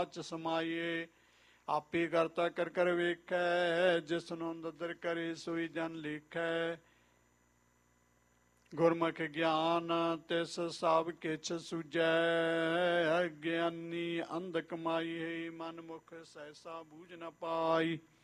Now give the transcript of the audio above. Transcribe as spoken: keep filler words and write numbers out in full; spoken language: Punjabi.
ਸਾਚ ਸਮਾਈਏ। ਆਪੇ ਕਰਤਾ ਕਰ ਕਰ ਵੇਖੈ, ਜਿਸਨੂੰ ਅੰਦਰ ਕਰੇ ਸੋਈ ਜਨ ਲੇਖੈ। ਗੁਰਮੁਖ ਗਿਆਨ ਤਿਸ ਸਭ ਕਿਛ ਸੂਝੈ, ਗਿਆਨੀ ਅੰਧ ਕਮਾਈ, ਮਨ ਮੁਖ ਸਹਿਸਾ ਬੂਝ ਨ ਪਾਈ।